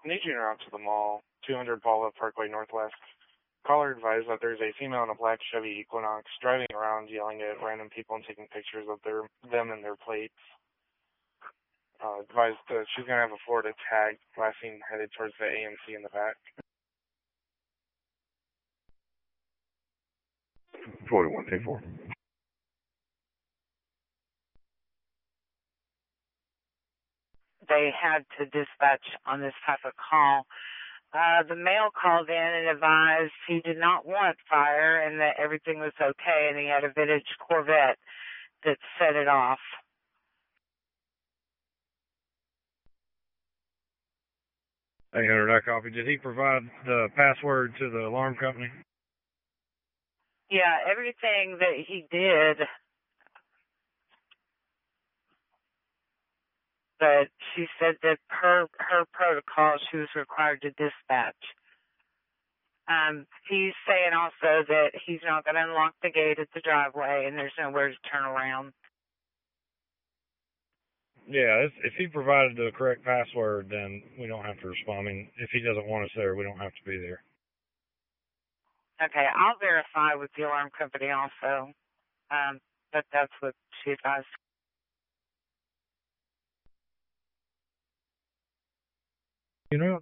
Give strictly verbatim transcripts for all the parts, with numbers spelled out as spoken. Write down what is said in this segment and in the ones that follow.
Need you en route to the mall, two hundred Paula Parkway Northwest. Caller advised that there's a female in a black Chevy Equinox driving around yelling at random people and taking pictures of their them and their plates. Uh, advised that she's going to have a Florida tag, last seen headed towards the A M C in the back. forty-one, take four. They had to dispatch on this type of call. Uh, the male called in and advised he did not want fire and that everything was okay, and he had a vintage Corvette that set it off. eight hundred, I copy. Did he provide the password to the alarm company? Yeah, everything that he did, but she said that per her protocol, she was required to dispatch. Um, he's saying also that he's not going to unlock the gate at the driveway and there's nowhere to turn around. Yeah, if, if he provided the correct password, then we don't have to respond. I mean, if he doesn't want us there, we don't have to be there. Okay, I'll verify with the alarm company also, um, but that's what she advised. You know,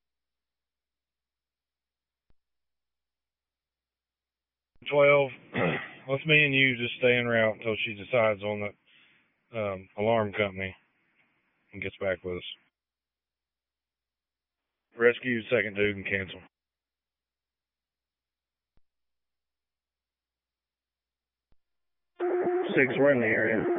twelve, let's me and you just stay en route until she decides on the um, alarm company and gets back with us. Rescue, second dude, and cancel. Six, we're in the area.